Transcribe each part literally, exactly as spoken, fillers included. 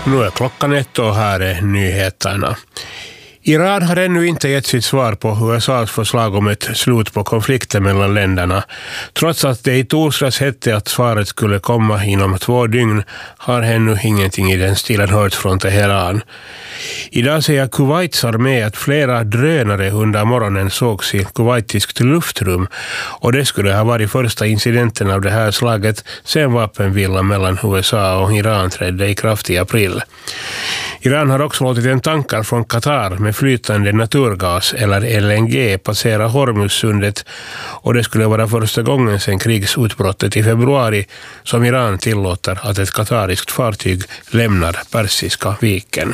Nu är klockan ett och här är nyheterna. Iran har ännu inte gett sitt svar på U S A:s förslag om ett slut på konflikten mellan länderna. Trots att det i torsdags hette att svaret skulle komma inom två dygn har ännu ingenting i den stilen hört från Teheran. Idag säger Kuwaits armé att flera drönare under morgonen sågs i kuwaitiskt luftrum och det skulle ha varit första incidenten av det här slaget sedan vapenvilan mellan U S A och Iran trädde i kraft i april. Iran har också låtit en tankar från Qatar med flytande naturgas eller L N G passera Hormuzsundet och det skulle vara första gången sedan krigsutbrottet i februari som Iran tillåter att ett katariskt fartyg lämnar Persiska viken.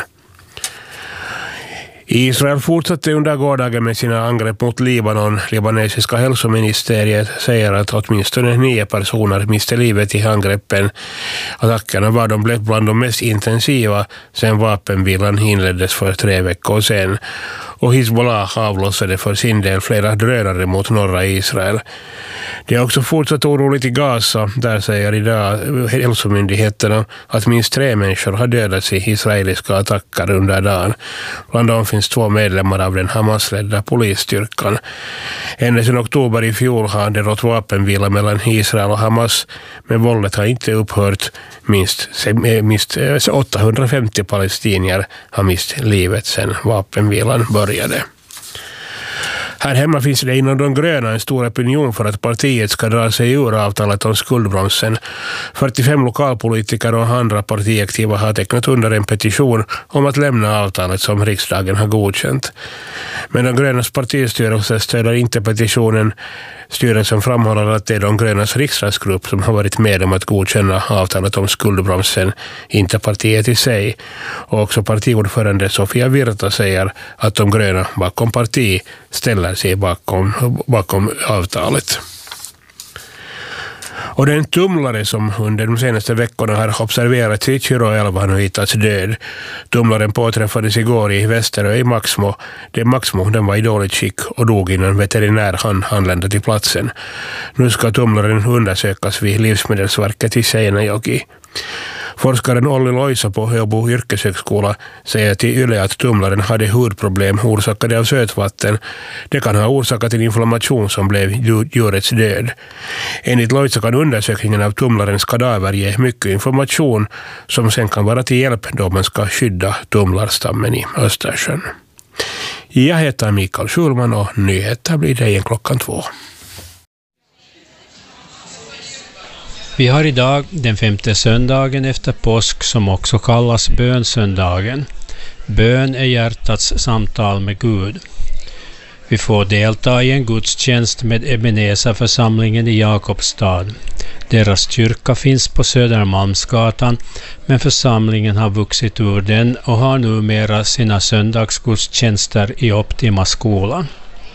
Israel fortsatte under gårdagen med sina angrepp mot Libanon. Libanesiska hälsoministeriet säger att åtminstone nio personer miste livet i angreppen. Attackerna var de blev bland de mest intensiva sedan vapenvilan inleddes för tre veckor sedan. Och Hizbollah avlossade för sin del flera drönare mot norra Israel. Det är också fortsatt oroligt i Gaza. Där säger idag hälsomyndigheterna att minst tre människor har dödats i israeliska attacker under dagen. Bland dem finns två medlemmar av den Hamas-ledda polisstyrkan. Ända sedan oktober i fjol har det rått vapenvila mellan Israel och Hamas, men våldet har inte upphört. Minst, minst åttahundrafemtio palestinier har mist livet sedan vapenvilan började. Här hemma finns det inom de gröna en stor opinion för att partiet ska dra sig ur avtalet om skuldbromsen. fyrtiofem lokalpolitiker och andra partiaktiva har tecknat under en petition om att lämna avtalet som riksdagen har godkänt. Men de grönas partistyrelse stöder inte petitionen. Styrelsen framhåller att det är de grönas riksdagsgrupp som har varit med om att godkänna avtalet om skuldbromsen, inte partiet i sig. Och också partiordförande Sofia Virta säger att de gröna bakom parti ställer sig bakom, bakom avtalet. Och den tumlare som under de senaste veckorna har observerats i Kyröälvan och hittats död. Tumlaren påträffades igår i Västerö i Maxmo. Det Maxmo den var i dåligt skick och dog innan veterinär han anlände till platsen. Nu ska tumlaren undersökas vid Livsmedelsverket i Seinäjoki. Forskaren Olli Loisa på Höbo yrkeshögskola säger till Yle att tumlaren hade hudproblem orsakade av sötvatten. Det kan ha orsakat en inflammation som blev djurets död. Enligt Loisa kan undersökningen av tumlarens kadaver ge mycket information som sen kan vara till hjälp då man ska skydda tumlarstammen i Östersjön. Jag heter Mikael Schulman och nyheter blir det igen klockan två. Vi har idag den femte söndagen efter påsk som också kallas bönsöndagen. Bön är hjärtats samtal med Gud. Vi får delta i en gudstjänst med Ebenezer-församlingen i Jakobstad. Deras kyrka finns på Södermalmsgatan, men församlingen har vuxit ur den och har numera sina söndagsgudstjänster i Optima skolan.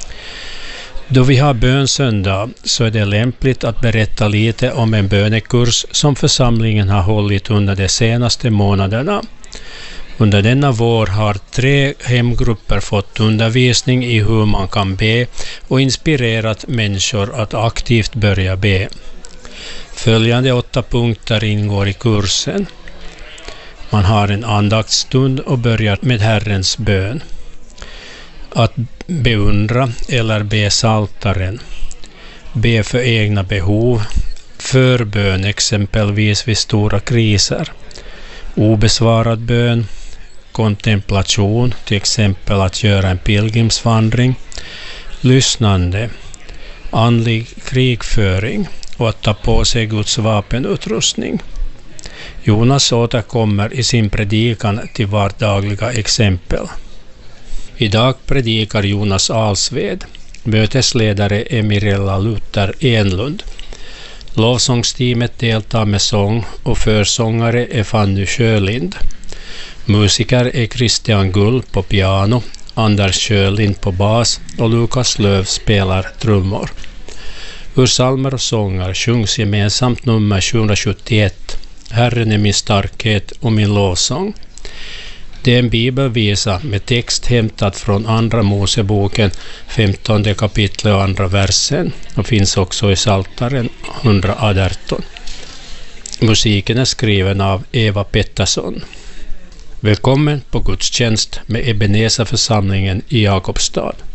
Då vi har bönsöndag så är det lämpligt att berätta lite om en bönekurs som församlingen har hållit under de senaste månaderna. Under denna vår har tre hemgrupper fått undervisning i hur man kan be och inspirerat människor att aktivt börja be. Följande åtta punkter ingår i kursen. Man har en andaktsstund och börjar med Herrens bön. Att beundra eller be saltaren. Be för egna behov. Förbön exempelvis vid stora kriser. Obesvarad bön. Kontemplation, till exempel att göra en pilgrimsvandring. Lyssnande. Andlig krigföring och att ta på sig Guds vapenutrustning. Jonas återkommer i sin predikan till vardagliga exempel. Idag predikar Jonas Alsved. Mötesledare är Mirella Luther Enlund. Lovsångsteamet deltar med sång och försångare är Fanny Sjölind. Musiker är Christian Gull på piano, Anders Sjölind på bas och Lukas Löv spelar trummor. Ur psalmer och sånger sjungs gemensamt nummer sjuhundrasjuttioett. Herren är min starkhet och min lovsång. Det är en bibelvisa med text hämtad från andra Moseboken, femtonde kapitlet och andra versen, och finns också i Psaltaren hundraarton. Musiken är skriven av Eva Pettersson. Välkommen på gudstjänst med Ebenezer-församlingen i Jakobstad.